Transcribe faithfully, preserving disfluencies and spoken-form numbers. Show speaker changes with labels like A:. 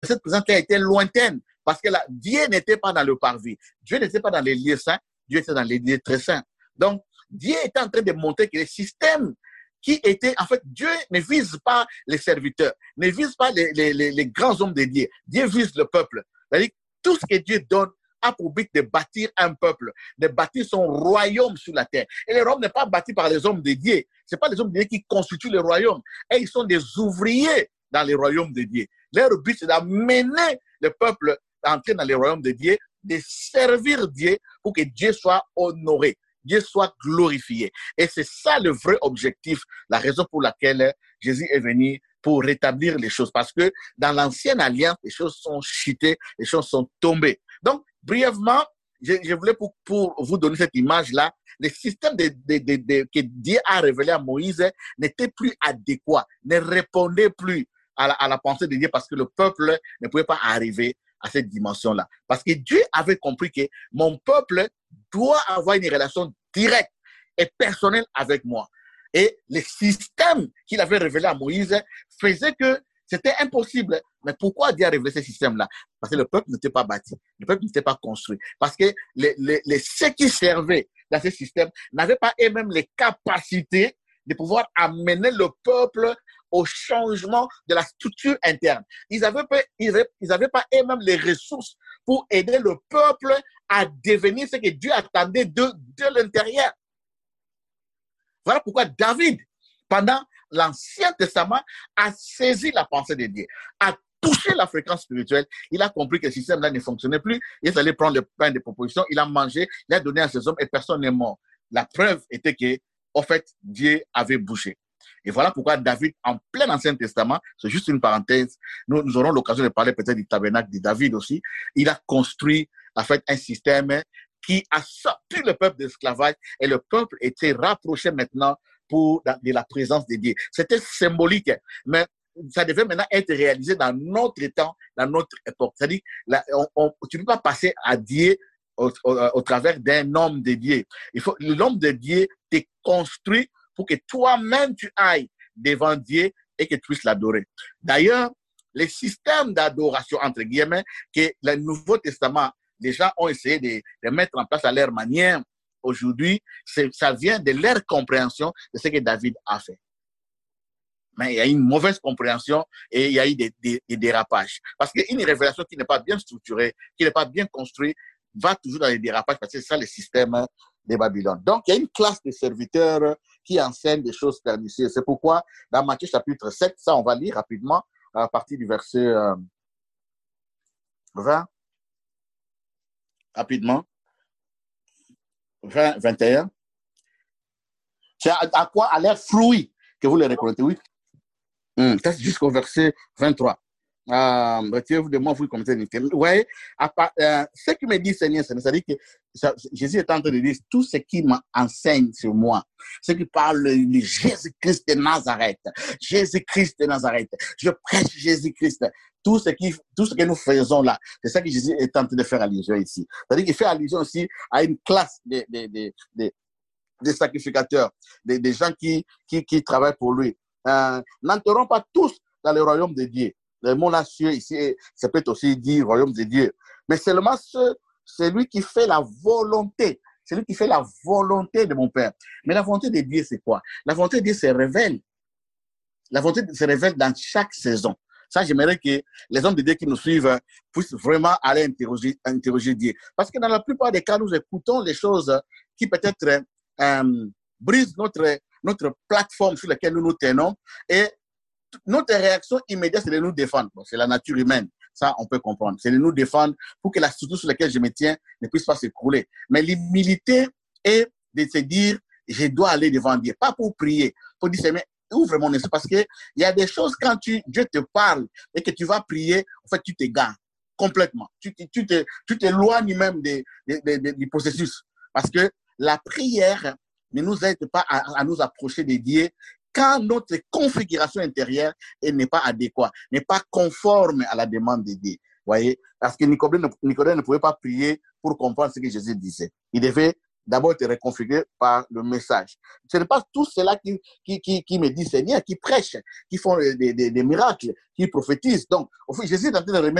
A: cette présence qui a été lointaine, parce que là, Dieu n'était pas dans le parvis. Dieu n'était pas dans les lieux saints, Dieu était dans les lieux très saints. Donc, Dieu était en train de montrer que les systèmes qui étaient, en fait, Dieu ne vise pas les serviteurs, ne vise pas les, les, les, les grands hommes de Dieu. Dieu vise le peuple. C'est-à-dire, tout ce que Dieu donne a pour but de bâtir un peuple, de bâtir son royaume sur la terre. Et le royaume n'est pas bâti par les hommes de Dieu. Ce n'est pas les hommes de Dieu qui constituent le royaume. Et ils sont des ouvriers dans les royaumes de Dieu. Leur but, c'est d'amener le peuple à entrer dans les royaumes de Dieu, de servir Dieu pour que Dieu soit honoré, Dieu soit glorifié. Et c'est ça le vrai objectif, la raison pour laquelle Jésus est venu pour rétablir les choses. Parce que dans l'ancienne alliance, les choses sont chutées, les choses sont tombées. Donc, brièvement, je, je voulais pour, pour vous donner cette image-là, le système de, de, de, de, que Dieu a révélé à Moïse n'était plus adéquat, ne répondait plus à la, à la pensée de Dieu parce que le peuple ne pouvait pas arriver à cette dimension-là. Parce que Dieu avait compris que mon peuple doit avoir une relation directe et personnelle avec moi. Et le système qu'il avait révélé à Moïse faisait que c'était impossible. Mais pourquoi Dieu a révélé ce système-là? Parce que le peuple n'était pas bâti, le peuple n'était pas construit. Parce que les, les, les, ceux qui servaient dans ce système n'avaient pas eux-mêmes les capacités de pouvoir amener le peuple au changement de la structure interne. Ils n'avaient pas, ils avaient, ils avaient pas eux-mêmes les ressources pour aider le peuple à devenir ce que Dieu attendait de, de l'intérieur. Voilà pourquoi David, pendant l'Ancien Testament, a saisi la pensée de Dieu, a touché la fréquence spirituelle. Il a compris que ce système-là ne fonctionnait plus. Il allait prendre le pain de proposition, il a mangé, il a donné à ses hommes et personne n'est mort. La preuve était que, en fait, Dieu avait bougé. Et voilà pourquoi David, en plein Ancien Testament, c'est juste une parenthèse, nous, nous aurons l'occasion de parler peut-être du tabernacle de David aussi, il a construit, en fait, un système qui a sorti le peuple de l'esclavage et le peuple était rapproché maintenant pour, de la présence de Dieu. C'était symbolique, mais ça devait maintenant être réalisé dans notre temps, dans notre époque. C'est-à-dire, là, on, on, tu ne peux pas passer à Dieu au, au, au travers d'un homme de Dieu. Il faut, l'homme de Dieu te construit pour que toi-même tu ailles devant Dieu et que tu puisses l'adorer. D'ailleurs, les systèmes d'adoration, entre guillemets, que le Nouveau Testament, les gens ont essayé de, de mettre en place à leur manière, aujourd'hui, ça vient de leur compréhension de ce que David a fait. Mais il y a une mauvaise compréhension et il y a eu des, des, des dérapages. Parce qu'une révélation qui n'est pas bien structurée, qui n'est pas bien construite, va toujours dans les dérapages parce que c'est ça le système de Babylone. Donc, il y a une classe de serviteurs qui enseignent des choses pernicieuses. C'est pourquoi, dans Matthieu chapitre sept, ça on va lire rapidement, à partir du verset euh, vingt, rapidement, vingt, vingt et un. C'est à, à quoi à l'air fruit que vous les reconnaissez, oui. Hum, c'est jusqu'au verset vingt-trois. Euh, retirez-vous de moi, vous commettez l'iniquité. Vous voyez, euh, ce qui me dit Seigneur, c'est-à-dire que ça, Jésus est en train de dire tout ce qui m'enseigne sur moi, ce qui parle de Jésus-Christ de Nazareth, Jésus-Christ de Nazareth, je prêche Jésus-Christ, tout ce, qui, tout ce que nous faisons là, c'est ça que Jésus est en train de faire allusion ici. C'est-à-dire qu'il fait allusion aussi à une classe de, de, de, de, de sacrificateurs, des de gens qui, qui, qui travaillent pour lui. Euh, n'entreront pas tous dans le royaume de Dieu. Le mot là, ici, ça peut aussi dire royaume de Dieu. Mais seulement ce, celui qui fait la volonté, celui qui fait la volonté de mon Père. Mais la volonté de Dieu, c'est quoi? La volonté de Dieu se révèle. La volonté se révèle dans chaque saison. Ça, j'aimerais que les hommes de Dieu qui nous suivent puissent vraiment aller interroger, interroger Dieu. Parce que dans la plupart des cas, nous écoutons les choses qui peut-être euh, brisent notre, notre plateforme sur laquelle nous nous tenons et notre réaction immédiate, c'est de nous défendre. Bon, c'est la nature humaine. Ça, on peut comprendre. C'est de nous défendre pour que la structure sur laquelle je me tiens ne puisse pas s'écrouler. Mais l'humilité est de se dire, je dois aller devant Dieu. Pas pour prier. Pour dire, mais ouvre mon esprit. Parce qu'il y a des choses, quand tu, Dieu te parle et que tu vas prier, en fait, tu t'égares complètement. Tu, tu, te, tu t'éloignes même de, de, de, de, du processus. Parce que la prière ne nous aide pas à, à nous approcher de Dieu quand notre configuration intérieure n'est pas adéquate, n'est pas conforme à la demande de Dieu. Voyez? Parce que Nicodème ne, Nicodème ne pouvait pas prier pour comprendre ce que Jésus disait. Il devait d'abord être reconfiguré par le message. Ce n'est pas tout cela qui, qui, qui, qui me dit Seigneur, qui prêchent, qui font des, des, des miracles, qui prophétisent. Donc, au fait, Jésus est en train de remettre